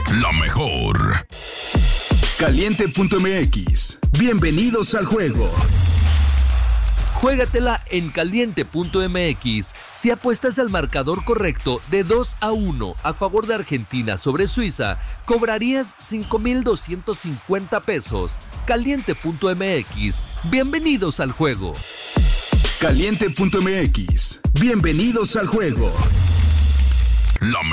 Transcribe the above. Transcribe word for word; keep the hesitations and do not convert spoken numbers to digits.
La mejor. Caliente punto m x. Bienvenidos al juego. Juégatela en Caliente punto m x. Si apuestas al marcador correcto de dos a uno a favor de Argentina sobre Suiza, cobrarías cinco mil doscientos cincuenta pesos. Caliente punto m x. Bienvenidos al juego. Caliente punto m x. Bienvenidos al juego. La